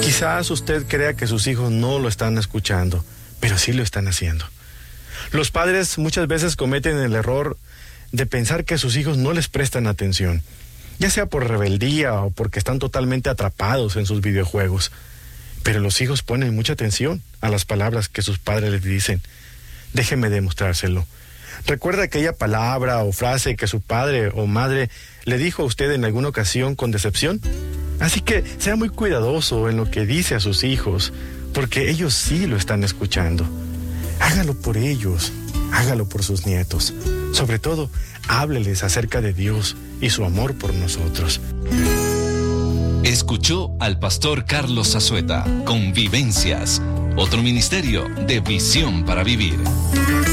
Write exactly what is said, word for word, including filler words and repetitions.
Quizás usted crea que sus hijos no lo están escuchando, pero sí lo están haciendo. Los padres muchas veces cometen el error de pensar que sus hijos no les prestan atención, ya sea por rebeldía o porque están totalmente atrapados en sus videojuegos. Pero los hijos ponen mucha atención a las palabras que sus padres les dicen. Déjeme demostrárselo. ¿Recuerda aquella palabra o frase que su padre o madre le dijo a usted en alguna ocasión con decepción? Así que sea muy cuidadoso en lo que dice a sus hijos, porque ellos sí lo están escuchando. Hágalo por ellos, hágalo por sus nietos. Sobre todo, hábleles acerca de Dios y su amor por nosotros. Escuchó al pastor Carlos Azueta con Vivencias, otro ministerio de Visión para Vivir.